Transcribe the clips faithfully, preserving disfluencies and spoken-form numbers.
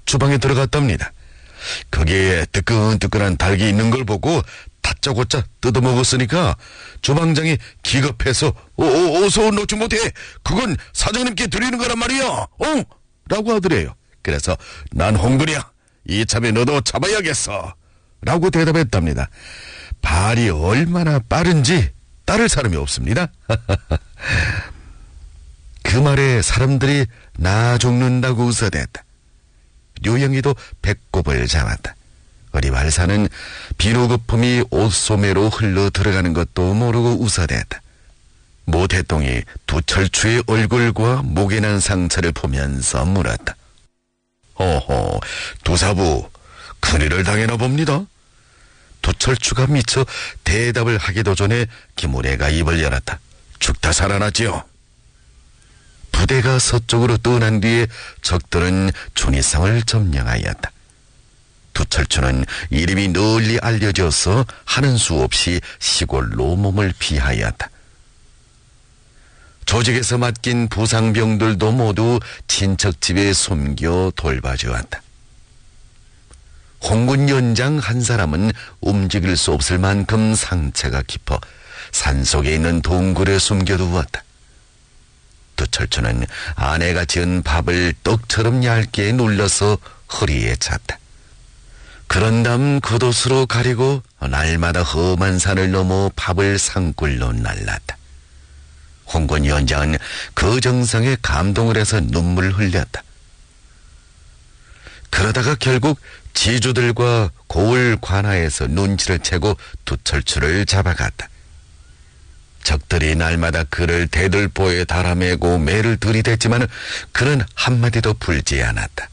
주방에 들어갔답니다. 거기에 뜨끈뜨끈한 닭이 있는 걸 보고 다짜고짜 뜯어먹었으니까 주방장이 기겁해서 어, 어, 어서 놓지 못해. 그건 사장님께 드리는 거란 말이야. 어? 라고 하더래요. 그래서 난 홍군이야. 이참에 너도 잡아야겠어. 라고 대답했답니다. 발이 얼마나 빠른지 따를 사람이 없습니다. 그 말에 사람들이 나 죽는다고 웃어댔다. 류영이도 배꼽을 잡았다. 어리발사는 비누 거품이 옷소매로 흘러 들어가는 것도 모르고 웃어댔다. 모태똥이 두철추의 얼굴과 목에 난 상처를 보면서 물었다. 어허, 두사부, 큰일을 당해나 봅니다. 두철추가 미처 대답을 하기도 전에 김우래가 입을 열었다. 죽다 살아났지요. 부대가 서쪽으로 떠난 뒤에 적들은 준이상을 점령하였다. 두철추는 이름이 널리 알려져서 하는 수 없이 시골로 몸을 피하였다. 조직에서 맡긴 부상병들도 모두 친척집에 숨겨 돌봐주었다. 홍군 연장 한 사람은 움직일 수 없을 만큼 상처가 깊어 산속에 있는 동굴에 숨겨두었다. 두철추는 아내가 지은 밥을 떡처럼 얇게 눌러서 허리에 찼다. 그런 다음 겉옷으로 가리고 날마다 험한 산을 넘어 밥을 산골로 날랐다. 홍군 연장은 그 정성에 감동을 해서 눈물을 흘렸다. 그러다가 결국 지주들과 고을 관하에서 눈치를 채고 두철추를 잡아갔다. 적들이 날마다 그를 대들보에 달아매고 매를 들이댔지만 그는 한마디도 풀지 않았다.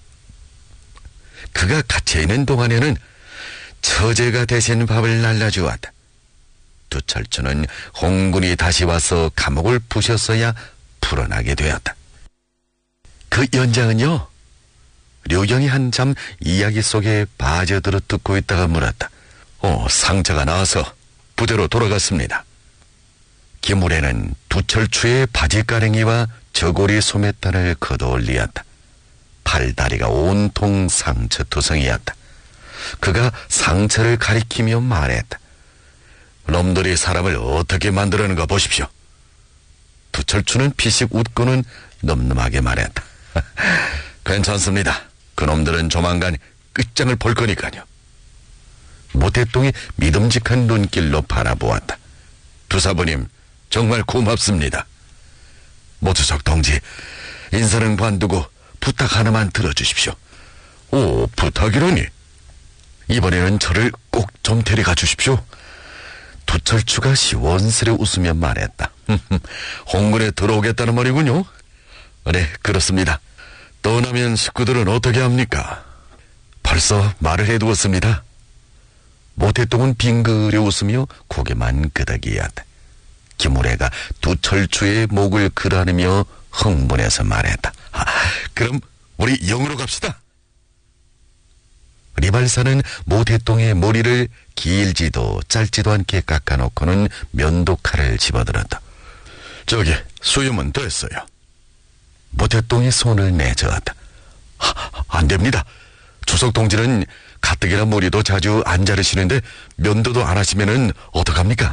그가 갇혀있는 동안에는 처제가 대신 밥을 날라주었다. 두철추는 홍군이 다시 와서 감옥을 부셨어야 풀어나게 되었다. 그 연장은요, 류경이 한참 이야기 속에 빠져들어 듣고 있다가 물었다. 어, 상처가 나와서 부대로 돌아갔습니다. 김우래는 두철추의 바지가랭이와 저고리 소매단을 걷어올리었다. 팔다리가 온통 상처투성이었다. 그가 상처를 가리키며 말했다. 놈들이 사람을 어떻게 만들어는가 보십시오. 두철추는 피식 웃고는 늠름하게 말했다. 괜찮습니다. 그놈들은 조만간 끝장을 볼 거니까요. 모태똥이 믿음직한 눈길로 바라보았다. 두사부님, 정말 고맙습니다. 모주석 동지, 인사는 관두고 부탁 하나만 들어주십시오. 오, 부탁이라니? 이번에는 저를 꼭 좀 데려가 주십시오. 두철추가 시원스레 웃으며 말했다. 홍군에 들어오겠다는 말이군요. 네, 그렇습니다. 떠나면 식구들은 어떻게 합니까? 벌써 말을 해두었습니다. 모태똥은 빙그레 웃으며 고개만 끄덕이었다. 김우래가 두철추의 목을 그라느며 흥분해서 말했다. 아, 그럼 우리 영으로 갑시다. 리발사는 모태똥의 머리를 길지도 짧지도 않게 깎아놓고는 면도칼을 집어들었다. 저기 수염은 됐어요. 모태똥이 손을 내저었다. 안 됩니다. 주석 동지는 가뜩이나 머리도 자주 안 자르시는데 면도도 안 하시면은 어떡합니까?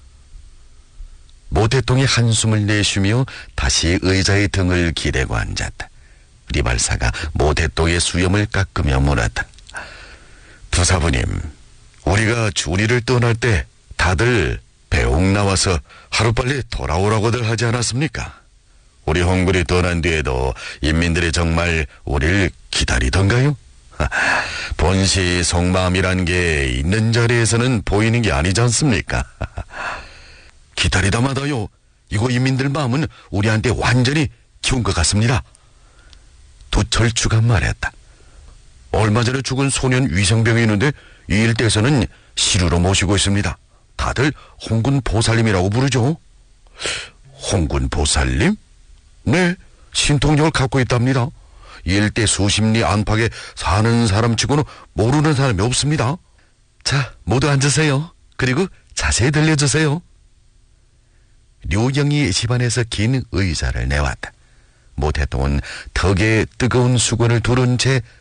모태똥이 한숨을 내쉬며 다시 의자의 등을 기대고 앉았다. 리발사가 모태똥의 수염을 깎으며 물었다. 부사부님, 우리가 준이를 떠날 때 다들 배옥 나와서 하루빨리 돌아오라고들 하지 않았습니까? 우리 홍군이 떠난 뒤에도 인민들이 정말 우리를 기다리던가요? 본시 속마음이란 게 있는 자리에서는 보이는 게 아니지 않습니까? 기다리다마다요, 이거 인민들 마음은 우리한테 완전히 키운 것 같습니다. 두철추가 말했다. 얼마 전에 죽은 소년 위성병이 있는데 이 일대에서는 시루로 모시고 있습니다. 다들 홍군 보살님이라고 부르죠. 홍군 보살님? 네, 신통력을 갖고 있답니다. 이 일대 수십 리 안팎에 사는 사람치고는 모르는 사람이 없습니다. 자, 모두 앉으세요. 그리고 자세히 들려주세요. 류경이 집안에서 긴 의자를 내왔다. 모태똥은 턱에 뜨거운 수건을 두른 채